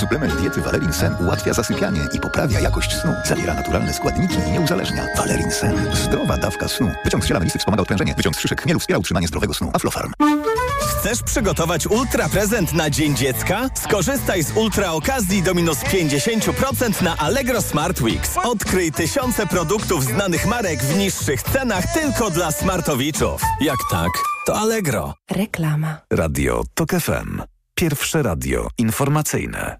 Suplement diety Valerin Sen ułatwia zasypianie i poprawia jakość snu. Zawiera naturalne składniki i nie uzależnia. Valerin Sen. Zdrowa dawka snu. Wyciąg z ziela melisy wspomaga odprężenie. Wyciąg z szyszek chmielu wspiera utrzymanie zdrowego snu. Aflofarm. Chcesz przygotować ultra prezent na Dzień Dziecka? Skorzystaj z ultra okazji do minus 50% na Allegro Smart Weeks. Odkryj tysiące produktów znanych marek w niższych cenach tylko dla smartowiczów. Jak tak, to Allegro. Reklama. Radio TOK FM. Pierwsze radio informacyjne.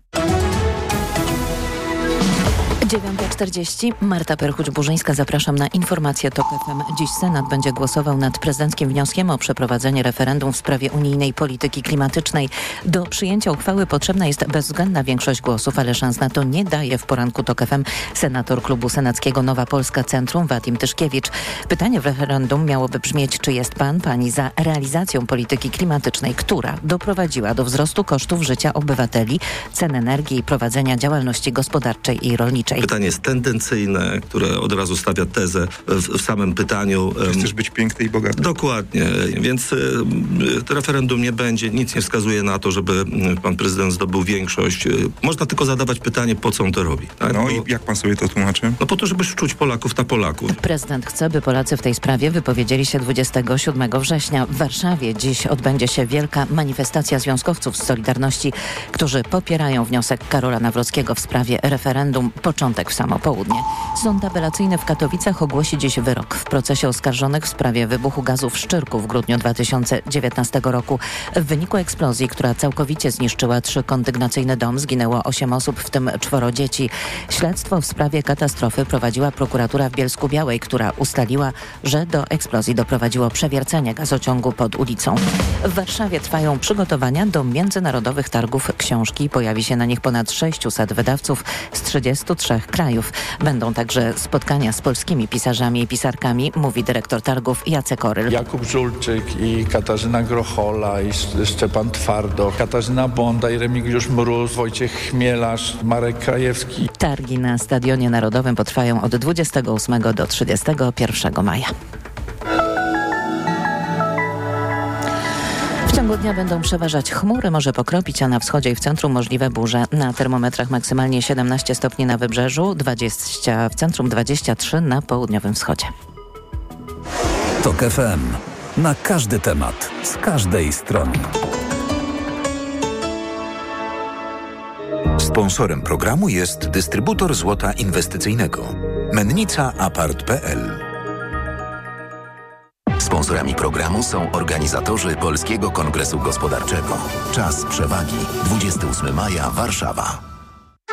9:40. Marta Perchuć-Burzyńska, zapraszam na informację TOK FM. Dziś Senat będzie głosował nad prezydenckim wnioskiem o przeprowadzenie referendum w sprawie unijnej polityki klimatycznej. Do przyjęcia uchwały potrzebna jest bezwzględna większość głosów, ale szans na to nie daje w poranku TOK FM senator klubu senackiego Nowa Polska Centrum Wadim Tyszkiewicz. Pytanie w referendum miałoby brzmieć, czy jest pan, pani za realizacją polityki klimatycznej, która doprowadziła do wzrostu kosztów życia obywateli, cen energii i prowadzenia działalności gospodarczej i rolniczej. Pytanie jest tendencyjne, które od razu stawia tezę w samym pytaniu. Chcesz być piękny i bogaty. Dokładnie, więc referendum nie będzie, nic nie wskazuje na to, żeby pan prezydent zdobył większość. Można tylko zadawać pytanie, po co on to robi. Tak? No i jak pan sobie to tłumaczy? No po to, żeby szczuć Polaków na Polaków. Prezydent chce, by Polacy w tej sprawie wypowiedzieli się 27 września. W Warszawie dziś odbędzie się wielka manifestacja związkowców z Solidarności, którzy popierają wniosek Karola Nawrockiego w sprawie referendum. Początek w samo południe. Sąd apelacyjny w Katowicach ogłosi dziś wyrok w procesie oskarżonych w sprawie wybuchu gazu w Szczyrku w grudniu 2019 roku. W wyniku eksplozji, która całkowicie zniszczyła 3-kondygnacyjny dom, zginęło 8 osób, w tym 4 dzieci. Śledztwo w sprawie katastrofy prowadziła prokuratura w Bielsku-Białej, która ustaliła, że do eksplozji doprowadziło przewiercenie gazociągu pod ulicą. W Warszawie trwają przygotowania do międzynarodowych targów książki. Pojawi się na nich ponad 600 wydawców z 33 krajów. Będą także spotkania z polskimi pisarzami i pisarkami, mówi dyrektor targów Jacek Oryl. Jakub Żulczyk i Katarzyna Grochola i Szczepan Twardo, Katarzyna Bonda i Remigiusz Mróz, Wojciech Chmielarz, Marek Krajewski. Targi na Stadionie Narodowym potrwają od 28 do 31 maja. W ciągu dnia będą przeważać chmury, może pokropić, a na wschodzie i w centrum możliwe burze. Na termometrach maksymalnie 17 stopni na wybrzeżu, 20 w centrum, 23 na południowym wschodzie. TOK FM. Na każdy temat, z każdej strony. Sponsorem programu jest dystrybutor złota inwestycyjnego Mennica Apart.pl. Sponsorami programu są organizatorzy Polskiego Kongresu Gospodarczego. Czas przewagi. 28 maja, Warszawa.